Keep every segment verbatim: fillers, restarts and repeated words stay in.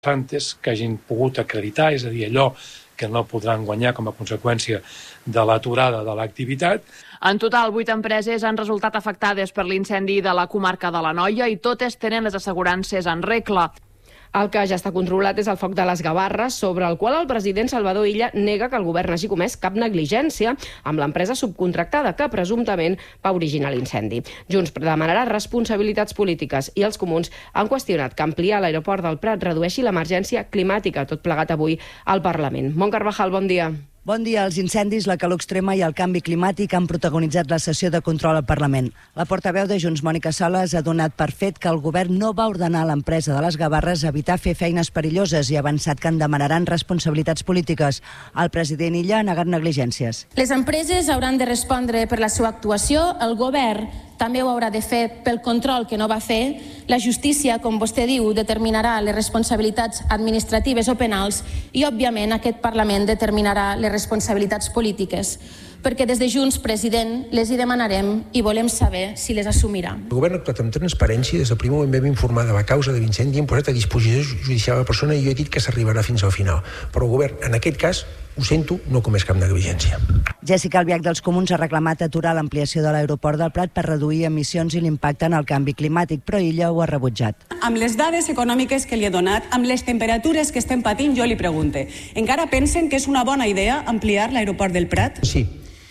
antes que hagin pogut acreditar, és a dir, allò que no podran guanyar com a conseqüència de l'aturada de l'activitat. En total, vuit empreses han resultat afectades per l'incendi de la comarca de l'Anoia i totes tenen les assegurances en regla. El que ja està controlat és el foc de les Gavarres, sobre el qual el president Salvador Illa nega que el govern hagi comès cap negligència amb l'empresa subcontractada que presumptament va originar l'incendi. Junts demanarà responsabilitats polítiques i els comuns han qüestionat que ampliar l'aeroport del Prat redueixi l'emergència climàtica, tot plegat avui al Parlament. Mont Carvajal, bon dia. Bon dia. Els incendis, la calor extrema i el canvi climàtic han protagonitzat la sessió de control al Parlament. La portaveu de Junts, Mònica Sales, ha donat per fet que el govern no va ordenar a l'empresa de les Gavarres evitar fer feines perilloses i ha avançat que en demanaran responsabilitats polítiques. El president Illa ha negat negligències. Les empreses hauran de respondre per la seva actuació, el govern també ho haurà de fer pel control que no va fer. La justícia, com vostè diu, determinarà les responsabilitats administratives o penals i, òbviament, aquest Parlament determinarà les responsabilitats polítiques. Perquè des de Junts, president, les hi demanarem i volem saber si les assumirà. El govern ha actuat amb transparència. Des del primer moment vam informar de la causa de l'incendi i hem posat a disposició judicial a la persona i jo he dit que s'arribarà fins al final. Però el govern, en aquest cas, ho sento, no comés cap negligència. Jessica Albiach dels Comuns ha reclamat aturar l'ampliació de l'aeroport del Prat per reduir emissions i l'impacte en el canvi climàtic, però ella ho ha rebutjat. Amb les dades econòmiques que li he donat, amb les temperatures que estem patint, jo li pregunte, encara pensen que és una bona idea ampliar l'aeroport del Prat? Sí,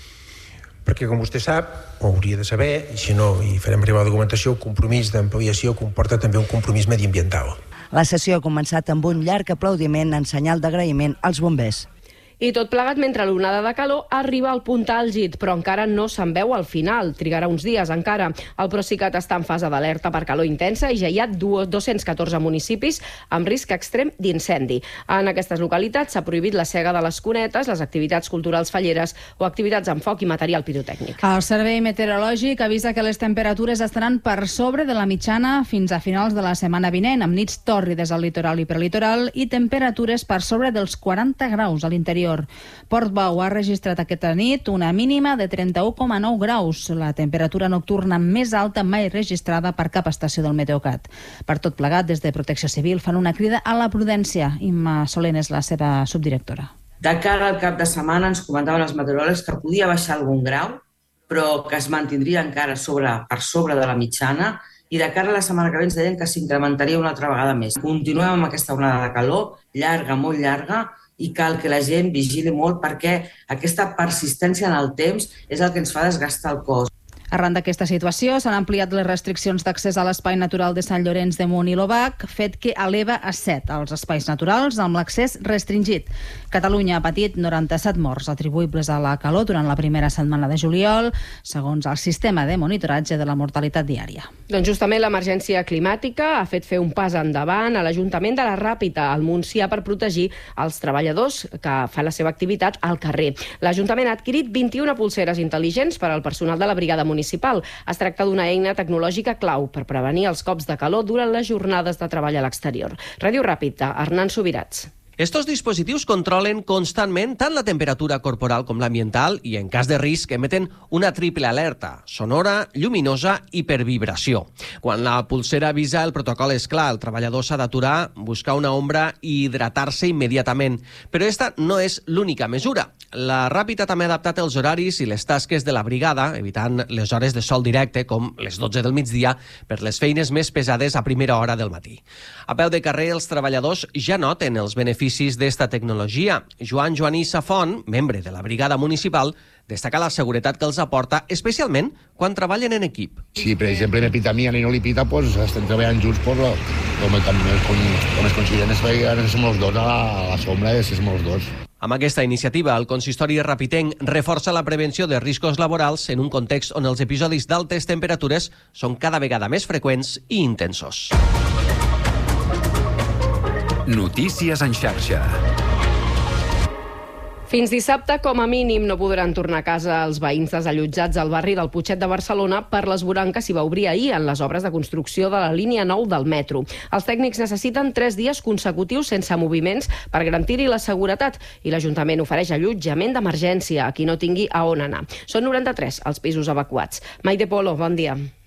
perquè com vostè sap, o hauria de saber, i si no hi farem arribar la documentació, el compromís d'ampliació comporta també un compromís mediambiental. La sessió ha començat amb un llarg aplaudiment en senyal d'agraïment als bombers. I tot plegat mentre l'onada de calor arriba al punt àlgid, però encara no se'n veu al final. Trigarà uns dies encara. El Procicat està en fase d'alerta per calor intensa i ja hi ha dos-cents catorze municipis amb risc extrem d'incendi. En aquestes localitats s'ha prohibit la sega de les cunetes, les activitats culturals falleres o activitats amb foc i material pirotècnic. El Servei Meteorològic avisa que les temperatures estaran per sobre de la mitjana fins a finals de la setmana vinent, amb nits tòrrides al litoral i prelitoral i temperatures per sobre dels quaranta graus a l'interior. Portbou ha registrat aquesta nit una mínima de trenta-u coma nou graus, la temperatura nocturna més alta mai registrada per cap estació del Meteocat. Per tot plegat, des de Protecció Civil fan una crida a la prudència. Imma Solent és la seva subdirectora. De cara al cap de setmana ens comentaven els meteoròlegs que podia baixar algun grau, però que es mantindria encara sobre, per sobre de la mitjana, i de cara a la setmana que ve ens deien que s'incrementaria una altra vegada més. Continuem amb aquesta onada de calor, llarga, molt llarga, i cal que la gent vigili molt perquè aquesta persistència en el temps és el que ens fa desgastar el cos. Arran d'aquesta situació s'han ampliat les restriccions d'accés a l'espai natural de Sant Llorenç de Munt i l'Obac, fet que eleva a set els espais naturals amb l'accés restringit. Catalunya ha patit noranta-set morts atribuïbles a la calor durant la primera setmana de juliol, segons el sistema de monitoratge de la mortalitat diària. Doncs justament l'emergència climàtica ha fet fer un pas endavant a l'Ajuntament de la Ràpita, al Montsià, per protegir els treballadors que fan la seva activitat al carrer. L'Ajuntament ha adquirit vint-i-una pulseres intel·ligents per al personal de la brigada municipal. Es tracta d'una eina tecnològica clau per prevenir els cops de calor durant les jornades de treball a l'exterior. Ràdio Ràpita, Hernán Subirats. Estos dispositius controlen constantment tant la temperatura corporal com l'ambiental i, en cas de risc, emeten una triple alerta, sonora, lluminosa i per vibració. Quan la pulsera avisa, el protocol és clar. El treballador s'ha d'aturar, buscar una ombra i hidratar-se immediatament. Però esta no és l'única mesura. La Ràpita també ha adaptat els horaris i les tasques de la brigada, evitant les hores de sol directe, com les dotze del migdia, per les feines més pesades a primera hora del matí. A peu de carrer, els treballadors ja noten els beneficis d'esta tecnologia. Joan Joaní Safont, membre de la brigada municipal, destaca la seguretat que els aporta, especialment quan treballen en equip. Si, per exemple, me pita a mi i no li pita, pues estem treballant junts, pues, com, com, com es consideren que som els dos a la, a la sombra, que som els dos. Amb aquesta iniciativa, el consistori rapitenc reforça la prevenció de riscos laborals en un context on els episodis d'altes temperatures són cada vegada més freqüents i intensos. Notícies en xarxa. Fins dissabte, com a mínim, no podran tornar a casa els veïns desallotjats al barri del Putxet de Barcelona per l'esvoranc que s'hi va obrir ahir en les obres de construcció de la línia nou del metro. Els tècnics necessiten tres dies consecutius sense moviments per garantir-hi la seguretat i l'Ajuntament ofereix allotjament d'emergència a qui no tingui a on anar. Són noranta-tres els pisos evacuats. Maite Polo, bon dia.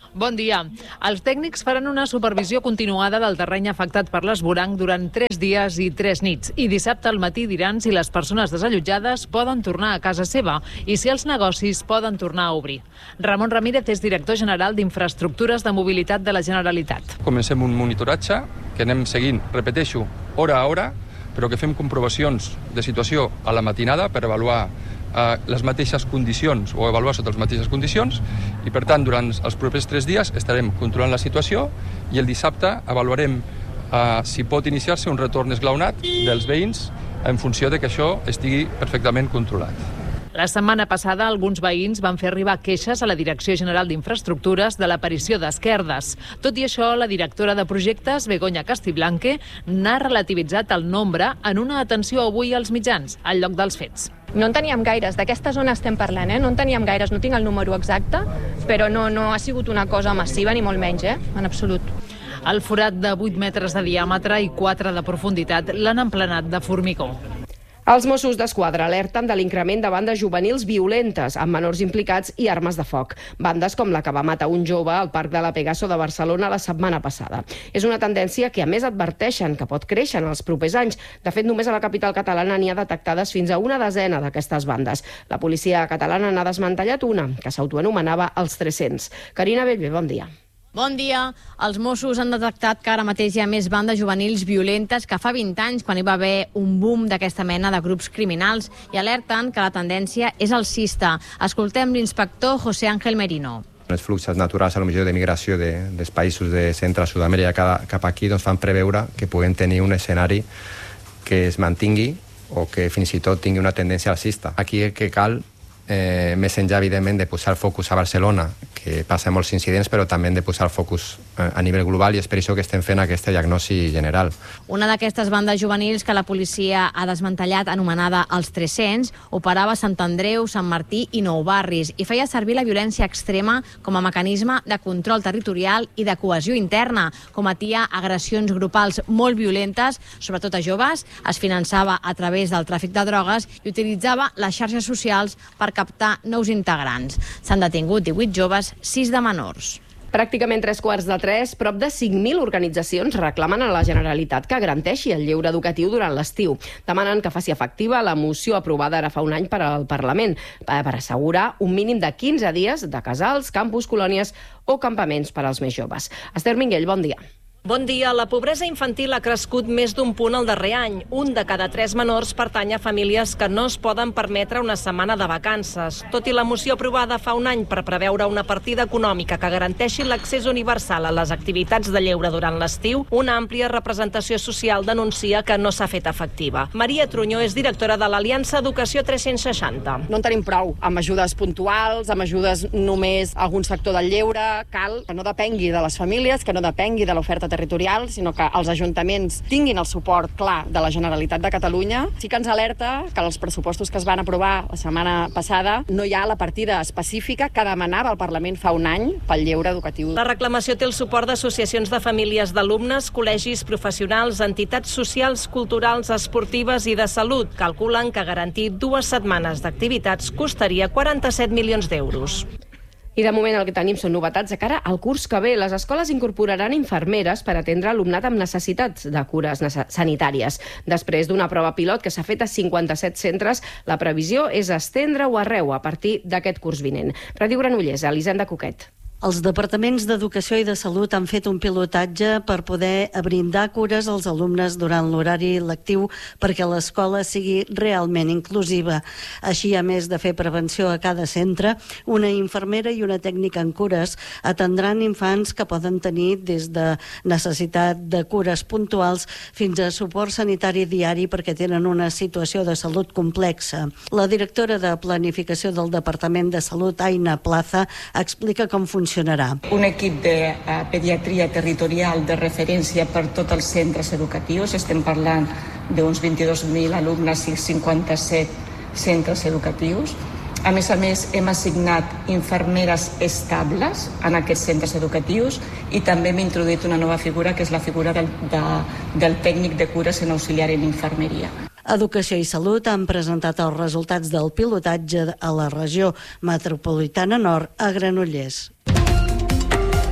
Bon dia. Els tècnics faran una supervisió continuada del terreny afectat per l'esvoranc durant tres dies i tres nits. I dissabte al matí diran si les persones desallotjades poden tornar a casa seva i si els negocis poden tornar a obrir. Ramon Ramírez és director general d'Infraestructures de Mobilitat de la Generalitat. Comencem un monitoratge que anem seguint, repeteixo, hora a hora, però que fem comprovacions de situació a la matinada per avaluar eh, les mateixes condicions o avaluar sota les mateixes condicions i, per tant, durant els propers tres dies estarem controlant la situació i el dissabte avaluarem eh, si pot iniciar-se un retorn esglaonat dels veïns en funció de que això estigui perfectament controlat. La setmana passada, alguns veïns van fer arribar queixes a la Direcció General d'Infraestructures de l'aparició d'esquerdes. Tot i això, la directora de projectes, Begoña Castiblanque, n'ha relativitzat el nombre en una atenció avui als mitjans, al lloc dels fets. No en teníem gaires, d'aquesta zona estem parlant, eh? No en teníem gaires, no tinc el número exacte, però no, no ha sigut una cosa massiva ni molt menys, eh? En absolut. El forat de vuit metres de diàmetre i quatre de profunditat l'han emplenat de formigó. Els Mossos d'Esquadra alerten de l'increment de bandes juvenils violentes, amb menors implicats i armes de foc. Bandes com la que va matar un jove al Parc de la Pegaso de Barcelona la setmana passada. És una tendència que, a més, adverteixen que pot créixer en els propers anys. De fet, només a la capital catalana n'hi ha detectades fins a una desena d'aquestes bandes. La policia catalana n'ha desmantellat una, que s'autoanomenava els tres-cents. Carina Bellver, bon dia. Bon dia. Els Mossos han detectat que ara mateix hi ha més bandes juvenils violentes que fa vint anys, quan hi va haver un boom d'aquesta mena de grups criminals, i alerten que la tendència és alcista. Escoltem l'inspector José Ángel Merino. Els fluxos naturals, a lo millor de migració de, dels països de Centre i Sud-amèrica cap aquí, doncs fan preveure que puguem tenir un escenari que es mantingui o que fins i tot tingui una tendència alcista. Aquí el que cal, eh, més enllà, evidentment, de posar focus a Barcelona, que passa molts incidents, però també de posar focus a nivell global, i és per això que estem fent aquesta diagnosi general. Una d'aquestes bandes juvenils que la policia ha desmantellat, anomenada els tres-cents, operava a Sant Andreu, Sant Martí i Nou Barris, i feia servir la violència extrema com a mecanisme de control territorial i de cohesió interna. Cometia agressions grupals molt violentes, sobretot a joves, es finançava a través del tràfic de drogues i utilitzava les xarxes socials per captar nous integrants. S'han detingut divuit joves, sis de menors. Pràcticament tres quarts de tres, prop de cinc mil organitzacions reclamen a la Generalitat que garanteixi el lleure educatiu durant l'estiu. Demanen que faci efectiva la moció aprovada ara fa un any per al Parlament per assegurar un mínim de quinze dies de casals, campus, colònies o campaments per als més joves. Esther Minguell, bon dia. Bon dia. La pobresa infantil ha crescut més d'un punt el darrer any. Un de cada tres menors pertany a famílies que no es poden permetre una setmana de vacances. Tot i la moció aprovada fa un any per preveure una partida econòmica que garanteixi l'accés universal a les activitats de lleure durant l'estiu, una àmplia representació social denuncia que no s'ha fet efectiva. Maria Trunyó és directora de l'Aliança Educació tres-cents seixanta. No en tenim prou amb ajudes puntuals, amb ajudes només a algun sector del lleure. Cal que no depengui de les famílies, que no depengui de l'oferta territorial, sinó que els ajuntaments tinguin el suport clar de la Generalitat de Catalunya. Sí que ens alerta que els pressupostos que es van aprovar la setmana passada no hi ha la partida específica que demanava el Parlament fa un any pel lleure educatiu. La reclamació té el suport d'associacions de famílies d'alumnes, col·legis professionals, entitats socials, culturals, esportives i de salut. Calculen que garantir dues setmanes d'activitats costaria quaranta-set milions d'euros. I de moment el que tenim són novetats de cara al curs que ve. Les escoles incorporaran infermeres per atendre alumnat amb necessitats de cures sanitàries. Després d'una prova pilot que s'ha fet a cinquanta-set centres, la previsió és estendre-ho arreu a partir d'aquest curs vinent. Ràdio Granollers, Elisenda Coquet. Els departaments d'Educació i de Salut han fet un pilotatge per poder brindar cures als alumnes durant l'horari lectiu perquè l'escola sigui realment inclusiva. Així, a més de fer prevenció a cada centre, una infermera i una tècnica en cures atendran infants que poden tenir des de necessitat de cures puntuals fins a suport sanitari diari perquè tenen una situació de salut complexa. La directora de Planificació del Departament de Salut, Aina Plaza, explica com funciona. Un equip de uh, pediatria territorial de referència per tots els centres educatius. Estem parlant d'uns vint-i-dos mil alumnes i cinquanta-set centres educatius. A més a més, hem assignat infermeres estables en aquests centres educatius i també hem introduït una nova figura, que és la figura del, de, del tècnic de cures en auxiliar en infermeria. Educació i Salut han presentat els resultats del pilotatge a la regió metropolitana nord a Granollers.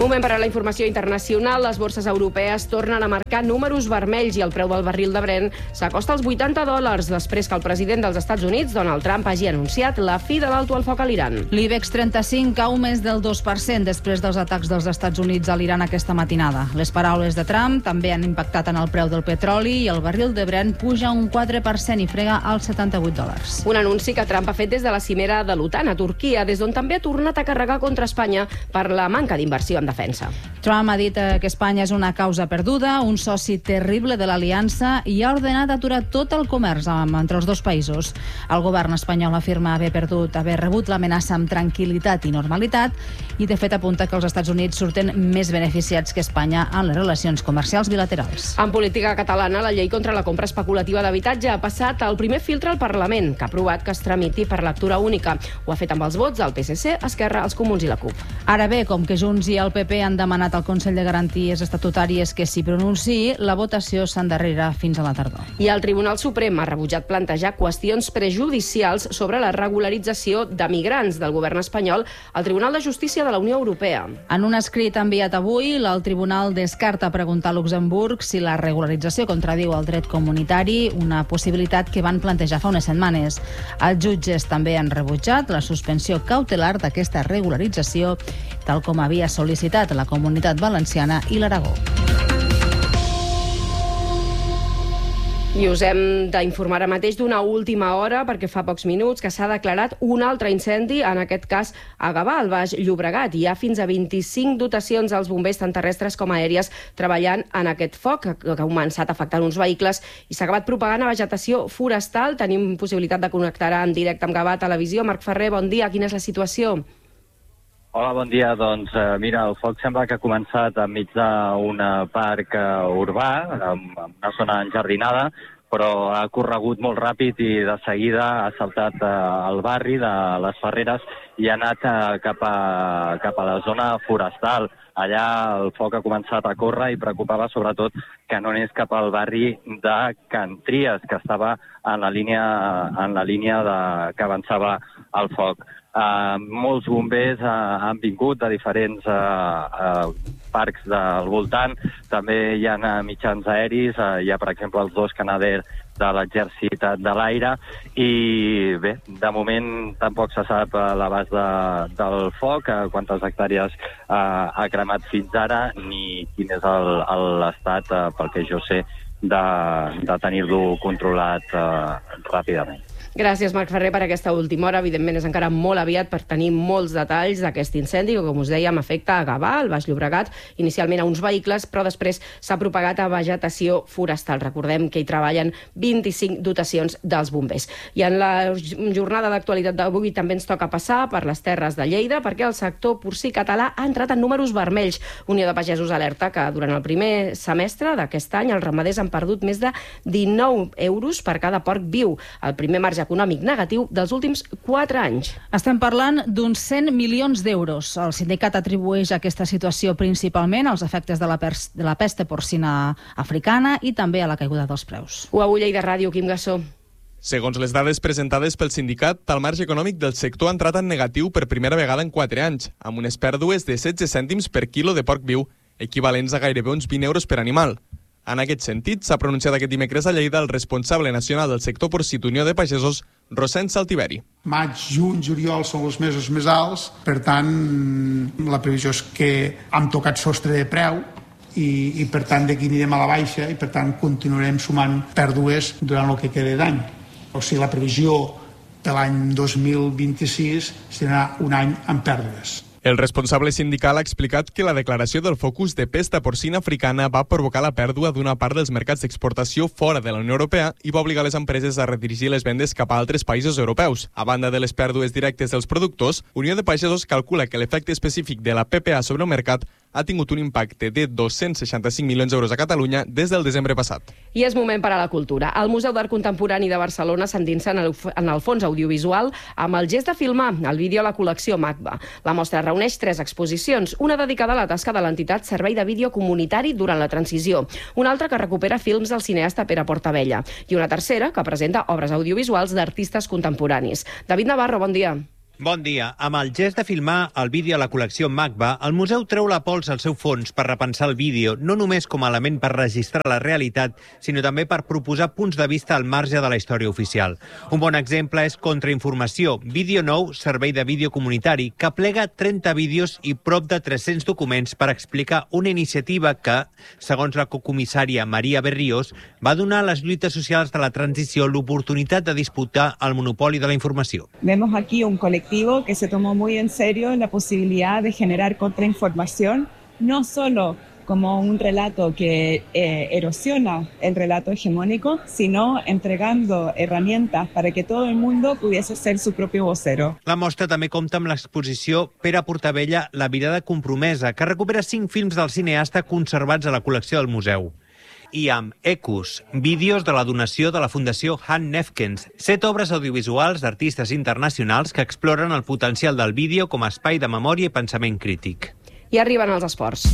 Moment per a la informació internacional. Les borses europees tornen a marcar números vermells i el preu del barril de Brent s'acosta als vuitanta dòlars després que el president dels Estats Units, Donald Trump, hagi anunciat la fi de l'alto al foc a l'Iran. L'IBEX trenta-cinc cau més del dos per cent després dels atacs dels Estats Units a l'Iran aquesta matinada. Les paraules de Trump també han impactat en el preu del petroli i el barril de Brent puja un quatre per cent i frega als setanta-vuit dòlars. Un anunci que Trump ha fet des de la cimera de l'OTAN a Turquia, des d'on també ha tornat a carregar contra Espanya per la manca d'inversió en defensa. Trump ha dit que Espanya és una causa perduda, un soci terrible de l'aliança i ha ordenat aturar tot el comerç entre els dos països. El govern espanyol afirma haver perdut, haver rebut l'amenaça amb tranquil·litat i normalitat i de fet apunta que els Estats Units surten més beneficiats que Espanya en les relacions comercials bilaterals. En política catalana, la llei contra la compra especulativa d'habitatge ha passat el primer filtre al Parlament, que ha aprovat que es tramiti per lectura única. Ho ha fet amb els vots del P S C, Esquerra, els Comuns i la CUP. Ara bé, com que Junts i el P P han demanat al Consell de Garanties Estatutàries que s'hi pronunciï, la votació s'endarrerà fins a la tardor. I el Tribunal Suprem ha rebutjat plantejar qüestions prejudicials sobre la regularització de migrants del govern espanyol al Tribunal de Justícia de la Unió Europea. En un escrit enviat avui, el Tribunal descarta preguntar a Luxemburg si la regularització contradiu el dret comunitari, una possibilitat que van plantejar fa unes setmanes. Els jutges també han rebutjat la suspensió cautelar d'aquesta regularització, tal com havia sol·licitat la Comunitat Valenciana i l'Aragó. I us hem d'informar ara mateix d'una última hora, perquè fa pocs minuts que s'ha declarat un altre incendi, en aquest cas a Gavà, al Baix Llobregat. Hi ha fins a vint-i-cinc dotacions als bombers, tant terrestres com aèries, treballant en aquest foc, que ha començat afectant uns vehicles i s'ha acabat propagant a vegetació forestal. Tenim possibilitat de connectar en directe amb Gavà Televisió. Marc Ferrer, bon dia. Quina és la situació? Hola, bon dia. Doncs eh, mira, el foc sembla que ha començat enmig d'un parc eh, urbà, en una zona enjardinada, però ha corregut molt ràpid i de seguida ha saltat eh, al barri de les Ferreres i ha anat eh, cap, a, cap a la zona forestal. Allà el foc ha començat a córrer i preocupava sobretot que no anés cap al barri de Can Tries, que estava en la línia, en la línia de, que avançava el foc. Uh, molts bombers uh, han vingut de diferents uh, uh, parcs del voltant. També hi ha uh, mitjans aeris, uh, hi ha per exemple els dos Canadair de l'exèrcit de l'aire i bé, de moment tampoc se sap uh, l'abast de, del foc, uh, quantes hectàrees uh, ha cremat fins ara ni quin és l'estat, uh, pel que jo sé, de, de tenir-lo controlat uh, ràpidament. Gràcies, Marc Ferrer, per aquesta última hora. Evidentment és encara molt aviat per tenir molts detalls d'aquest incendi que, com us dèiem, afecta a Gavà, al Baix Llobregat, inicialment a uns vehicles, però després s'ha propagat a vegetació forestal. Recordem que hi treballen vint-i-cinc dotacions dels bombers. I en la jornada d'actualitat d'avui també ens toca passar per les Terres de Lleida, perquè el sector porcí català ha entrat en números vermells. Unió de Pagesos alerta que durant el primer semestre d'aquest any els ramaders han perdut més de dinou euros per cada porc viu, el primer marge econòmic negatiu dels últims quatre anys. Estem parlant d'uns cent milions d'euros. El sindicat atribueix aquesta situació principalment als efectes de la, de la pesta porcina africana i també a la caiguda dels preus. U A U Lleida Ràdio, Quim Gassó. Segons les dades presentades pel sindicat, el marge econòmic del sector ha entrat en negatiu per primera vegada en quatre anys, amb unes pèrdues de setze cèntims per quilo de porc viu, equivalents a gairebé uns vint euros per animal. En aquest sentit, s'ha pronunciat aquest dimecres a Lleida el responsable nacional del sector porcí d'Unió de Pagesos, Rossens Saltiveri. Maig, juny, juliol són els mesos més alts, per tant, la previsió és que hem tocat sostre de preu i, i per tant d'aquí anirem a la baixa i per tant continuarem sumant pèrdues durant el que queda d'any. O sigui, la previsió de l'any dos mil vint-i-sis serà un any amb pèrdues. El responsable sindical ha explicat que la declaració del focus de pesta porcina africana va provocar la pèrdua d'una part dels mercats d'exportació fora de la Unió Europea i va obligar les empreses a redirigir les vendes cap a altres països europeus. A banda de les pèrdues directes dels productors, Unió de Pagesos calcula que l'efecte específic de la P P A sobre el mercat ha tingut un impacte de dos-cents seixanta-cinc milions d'euros a Catalunya des del desembre passat. I és moment per a la cultura. El Museu d'Art Contemporani de Barcelona s'endinsa en, el, en el fons audiovisual amb el gest de filmar el vídeo a la col·lecció MACBA. La mostra reuneix tres exposicions, una dedicada a la tasca de l'entitat Servei de Vídeo Comunitari durant la transició, una altra que recupera films del cineasta Pere Portabella i una tercera que presenta obres audiovisuals d'artistes contemporanis. David Navarro, bon dia. Bon dia. Amb el gest de filmar el vídeo a la col·lecció MACBA, el museu treu la pols al seu fons per repensar el vídeo, no només com a element per registrar la realitat, sinó també per proposar punts de vista al marge de la història oficial. Un bon exemple és Contrainformació, vídeo nou, servei de vídeo comunitari, que plega trenta vídeos i prop de tres-cents documents per explicar una iniciativa que, segons la cocomissària Maria Berrios, va donar a les lluites socials de la transició l'oportunitat de disputar el monopoli de la informació. Vemos aquí un colectivo que se tomó muy en serio la posibilidad de generar contrainformación, no solo como un relato que eh, erosiona el relato hegemónico, sino entregando herramientas para que todo el mundo pudiese ser su propio vocero. La mostra també compta amb l'exposició Pere Portabella, La mirada compromesa, que recupera cinc films del cineasta conservats a la col·lecció del museu. I amb Ecus, vídeos de la donació de la Fundació Han Nefkens, set obres audiovisuals d'artistes internacionals que exploren el potencial del vídeo com a espai de memòria i pensament crític. I arriben els esports.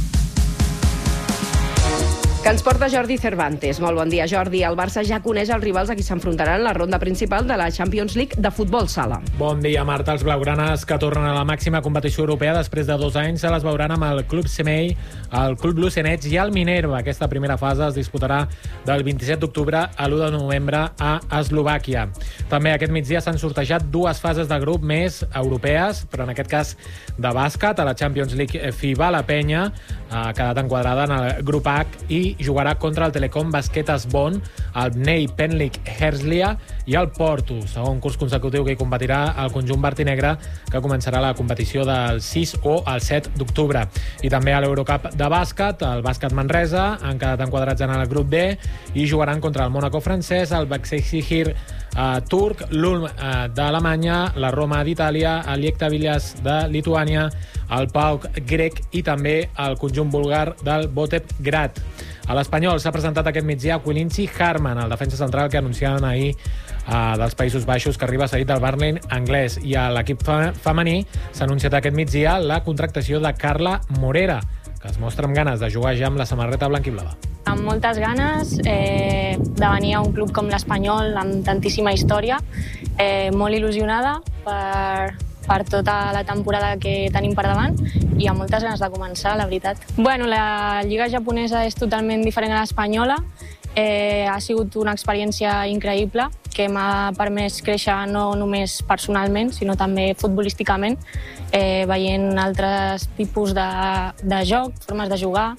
Que ens porta Jordi Cervantes. Molt bon dia, Jordi. El Barça ja coneix els rivals a qui s'enfrontaran en la ronda principal de la Champions League de futbol sala. Bon dia, Marta. Els blaugranes que tornen a la màxima competició europea després de dos anys se les veuran amb el Club Semei, el Club Lucenets i el Minerva. Aquesta primera fase es disputarà del vint-i-set d'octubre a l'u de novembre a Eslovàquia. També aquest migdia s'han sortejat dues fases de grup més europees, però en aquest cas de bàsquet. A la Champions League, FIBA, la Penya ha quedat enquadrada en el grup H i jugarà contra el Telecom Basquetas Bonn, el Bnei Penlik Herzliya i el Porto, segon curs consecutiu que hi competirà el conjunt verd i negre, que començarà la competició del sis o el set d'octubre. I també a l'Eurocup de bàsquet, el Bàsquet Manresa han quedat enquadrats en el grup D i jugaran contra el Mónaco francès, el Başakşehir Uh, turc, l'Ulm uh, d'Alemanya, la Roma d'Itàlia, el Liekta Vilnius de Lituània, el PAOK grec i també el conjunt búlgar del Botevgrad. A l'Espanyol s'ha presentat aquest migdia Quilinci Harman, el defensa central que anunciaven ahir uh, dels Països Baixos, que arriba seguit del Burnley anglès. I a l'equip femení s'ha anunciat aquest migdia la contractació de Carla Morera, que es mostra amb ganes de jugar ja amb la samarreta blanquiblava. Amb moltes ganes eh, de venir a un club com l'Espanyol, amb tantíssima història, eh, molt il·lusionada per, per tota la temporada que tenim per davant i amb moltes ganes de començar, la veritat. Bueno, la lliga japonesa és totalment diferent a l'espanyola. Eh, ha sigut una experiència increïble que m'ha permès créixer no només personalment, sinó també futbolísticament, eh, veient altres tipus de, de joc, formes de jugar,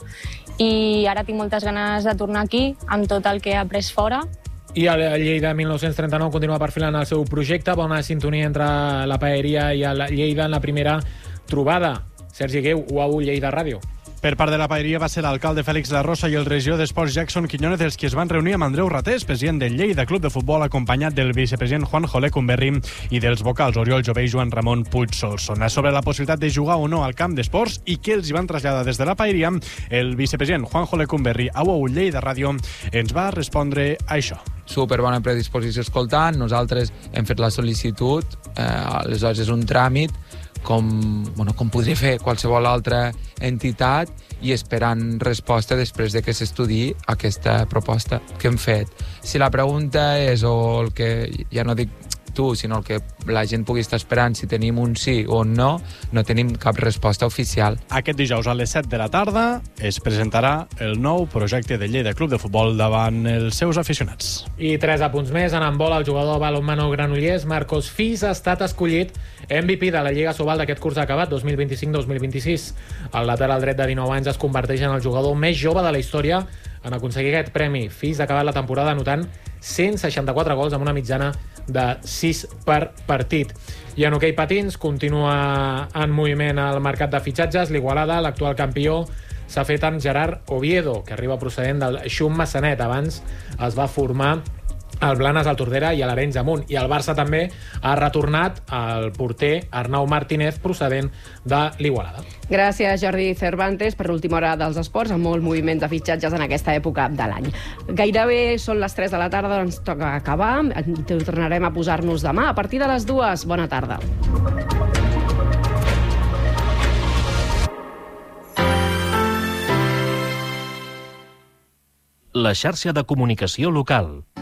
i ara tinc moltes ganes de tornar aquí amb tot el que he après fora. I el Lleida mil nou-cents trenta-nou continua perfilant el seu projecte. Bona sintonia entre la Paeria i el Lleida en la primera trobada. Sergi Gueu, U A U Lleida Ràdio. Per part de la Paeria va ser l'alcalde Fèlix La Rosa i el regidor d'Esports Jackson Quiñones els qui es van reunir amb Andreu Ratés, president del Lleida Club de Futbol, acompanyat del vicepresident Juanjo Lecumberri i dels vocals Oriol Jové i Joan Ramon Puig Solsona. Sobre la possibilitat de jugar o no al camp d'esports i què els hi van traslladar des de la Paeria, el vicepresident Juanjo Lecumberri a U A U Lleida Ràdio ens va respondre a això. Super bona predisposició escoltant, nosaltres hem fet la sol·licitud, eh, aleshores és un tràmit com, bueno, com podria fer qualsevol altra entitat i esperant resposta després de que s'estudi aquesta proposta que hem fet. Si la pregunta és, o el que ja no dic tu, sinó el que la gent pugui estar esperant si tenim un sí o un no, no tenim cap resposta oficial. Aquest dijous a les set de la tarda es presentarà el nou projecte de Lleida Club de Futbol davant els seus aficionats. I tres apunts més. En handbol, el jugador balonmano granollers Marcos Fis ha estat escollit M V P de la Lliga Sobal d'aquest curs acabat dos mil vint-i-cinc dos mil vint-i-sis. El lateral dret de dinou anys es converteix en el jugador més jove de la història en aconseguir aquest premi. Fis ha acabat la temporada anotant cent seixanta-quatre gols amb una mitjana de sis per partit. I en hoquei patins continua en moviment el mercat de fitxatges. L'Igualada, l'actual campió, s'ha fet amb Gerard Oviedo, que arriba procedent del Xum Massanet. Abans es va formar el Blanes, el Tordera i l'Arenys Amunt. I el Barça també ha retornat al porter Arnau Martínez, procedent de l'Igualada. Gràcies, Jordi Cervantes, per l'última hora dels esports, amb molt moviment de fitxatges en aquesta època de l'any. Gairebé són les tres de la tarda, ens toca acabar. Tornarem a posar-nos demà a partir de les dues. Bona tarda. La xarxa de comunicació local.